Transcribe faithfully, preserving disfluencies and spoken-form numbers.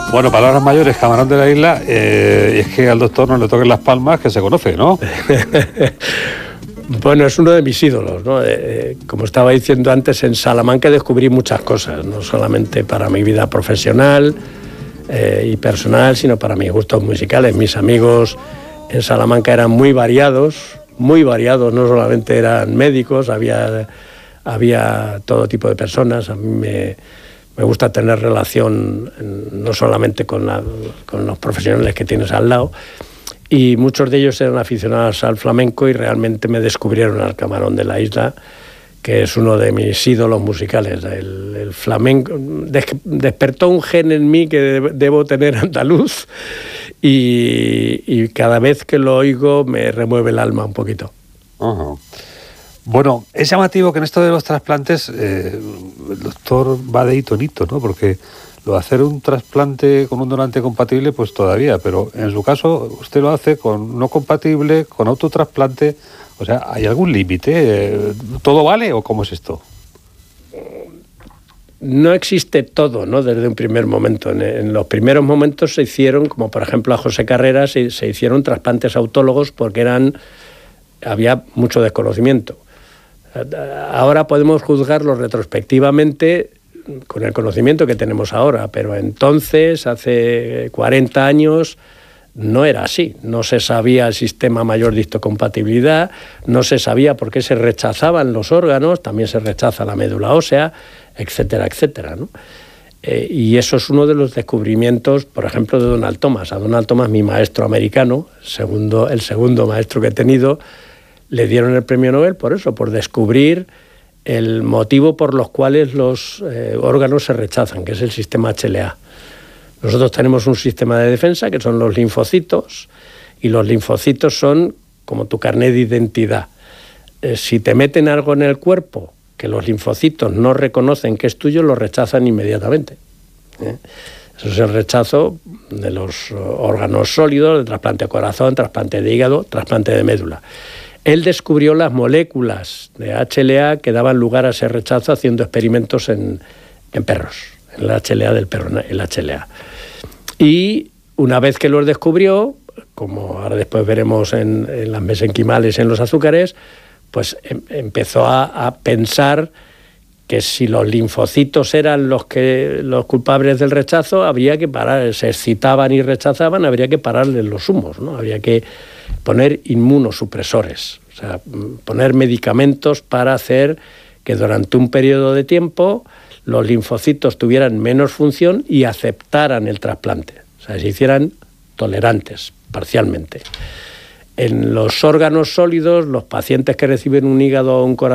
Bueno, palabras mayores, camarón de la isla, eh, y es que al doctor no le toquen las palmas, que se conoce, ¿no? Bueno, es uno de mis ídolos, ¿no? Eh, como estaba diciendo antes, en Salamanca descubrí muchas cosas, no solamente para mi vida profesional eh, y personal, sino para mis gustos musicales. Mis amigos en Salamanca eran muy variados, muy variados, no solamente eran médicos, había, había todo tipo de personas. A mí me, me gusta tener relación no solamente con, la, con los profesionales que tienes al lado, y muchos de ellos eran aficionados al flamenco y realmente me descubrieron al Camarón de la Isla, que es uno de mis ídolos musicales. El, el flamenco des, despertó un gen en mí que de, debo tener andaluz y, y cada vez que lo oigo me remueve el alma un poquito. Uh-huh. Bueno, es llamativo que en esto de los trasplantes eh, el doctor va de hito en hito, ¿no? Porque lo de hacer un trasplante con un donante compatible, pues todavía, pero en su caso usted lo hace con no compatible, con autotrasplante. O sea, ¿hay algún límite? ¿Todo vale o cómo es esto? No existe todo, ¿no? Desde un primer momento. En, en los primeros momentos se hicieron, como por ejemplo a José Carreras, se, se hicieron trasplantes autólogos porque eran había mucho desconocimiento. Ahora podemos juzgarlo retrospectivamente con el conocimiento que tenemos ahora, pero entonces, hace cuarenta años, no era así. No se sabía el sistema mayor de histocompatibilidad, no se sabía por qué se rechazaban los órganos, también se rechaza la médula ósea, etcétera, etcétera, ¿no? Eh, y eso es uno de los descubrimientos, por ejemplo, de Donald Thomas. A Donald Thomas, mi maestro americano, segundo, el segundo maestro que he tenido, le dieron el premio Nobel por eso, por descubrir el motivo por los cuales los eh, órganos se rechazan, que es el sistema H L A. Nosotros tenemos un sistema de defensa que son los linfocitos, y los linfocitos son como tu carnet de identidad. Eh, si te meten algo en el cuerpo que los linfocitos no reconocen que es tuyo, lo rechazan inmediatamente. ¿Eh? Eso es el rechazo de los órganos sólidos, de trasplante de corazón, trasplante de hígado, trasplante de médula. Él descubrió las moléculas de H L A que daban lugar a ese rechazo haciendo experimentos en, en perros, en el H L A del perro, el H L A. Y una vez que los descubrió, como ahora después veremos en, en las mesenquimales, en los azúcares, pues em, empezó a, a pensar que si los linfocitos eran los, que, los culpables del rechazo, habría que parar, se excitaban y rechazaban, habría que pararles los humos, ¿no? Habría que poner inmunosupresores, o sea, poner medicamentos para hacer que durante un periodo de tiempo los linfocitos tuvieran menos función y aceptaran el trasplante, o sea, se hicieran tolerantes parcialmente. En los órganos sólidos, los pacientes que reciben un hígado o un corazón